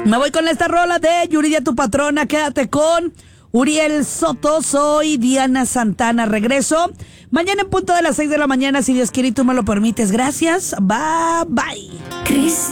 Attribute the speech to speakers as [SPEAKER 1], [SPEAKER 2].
[SPEAKER 1] Me voy con esta rola de Yuridia tu patrona. Quédate con Uriel Soto. Soy Diana Santana. Regreso mañana en punto de las 6 de la mañana, si Dios quiere y tú me lo permites. Gracias. Bye, bye.
[SPEAKER 2] Cris